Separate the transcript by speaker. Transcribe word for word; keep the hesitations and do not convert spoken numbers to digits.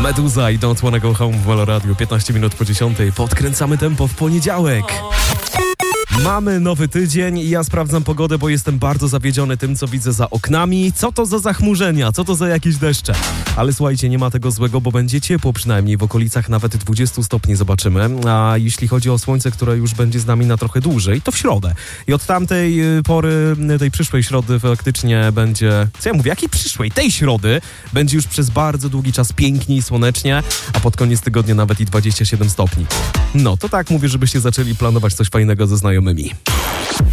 Speaker 1: Meduza i Don't Wanna Go Home w Melo Radio. piętnaście minut po dziesiątej. Podkręcamy tempo w poniedziałek. Mamy nowy tydzień i ja sprawdzam pogodę, bo jestem bardzo zawiedziony tym, co widzę za oknami. Co to za zachmurzenia? Co to za jakieś deszcze? Ale słuchajcie, nie ma tego złego, bo będzie ciepło, przynajmniej w okolicach nawet dwudziestu stopni zobaczymy. A jeśli chodzi o słońce, które już będzie z nami na trochę dłużej, to w środę. I od tamtej pory, tej przyszłej środy faktycznie będzie... Co ja mówię? Jakiej przyszłej? Tej środy będzie już przez bardzo długi czas pięknie i słonecznie, a pod koniec tygodnia nawet i dwadzieścia siedem stopni. No, to tak mówię, żebyście zaczęli planować coś fajnego ze znajomymi.